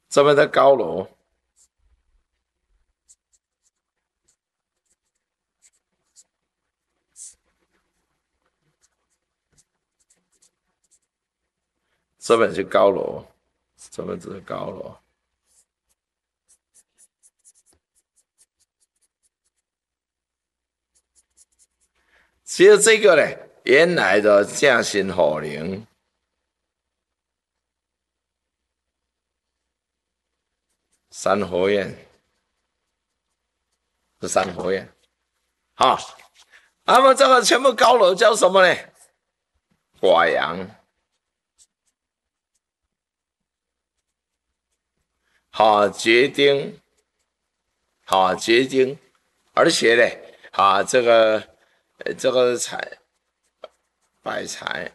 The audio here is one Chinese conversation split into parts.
这边的高楼，这边是高楼，这边只是高楼。其实这个呢，原来的匠心火灵，三合院是三合院，好，那么这个全部高楼叫什么呢？寡阳，好决定，好决定，而且呢，这个百财，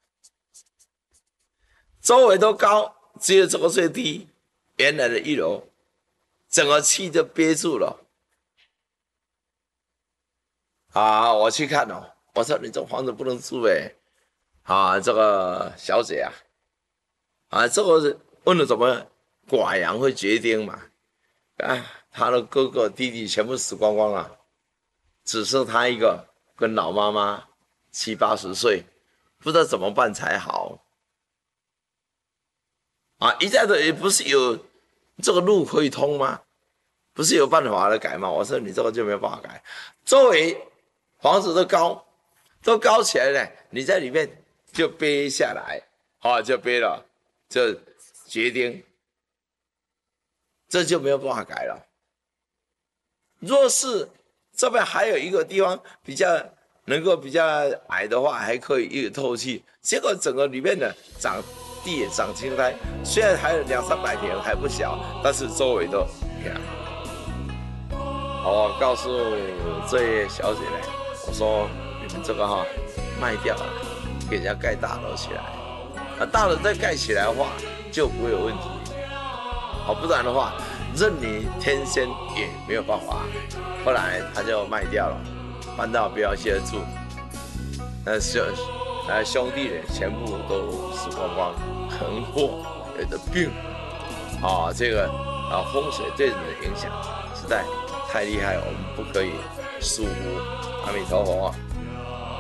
周围都高，只有这个最低，原来的一楼，整个气就憋住了。啊，我去看哦，我说你这房子不能住哎，这个小姐这个问了怎么寡阳会决定嘛？他的哥哥弟弟全部死光光了，只剩他一个，跟老妈妈70、80岁，不知道怎么办才好。一再的也不是有这个路可以通吗？不是有办法来改吗？我说你这个就没有办法改，周围房子都高起来了，你在里面就背下来，就背了，就决定，这就没有办法改了。若是这边还有一个地方能够比较矮的话，还可以一个透气，结果整个里面的长地也长青苔，虽然还有200-300田还不小，但是周围都漂亮。我告诉这位小姐呢，我说你们这个卖掉了，给人家盖大楼起来，大楼再盖起来的话就不会有问题，不然的话任你天仙也没有办法。后来他就卖掉了，搬到标街住，兄弟呢全部都死光光，横祸有的病，这个风水对人的影响实在太厉害，我们不可以疏忽。阿弥陀佛。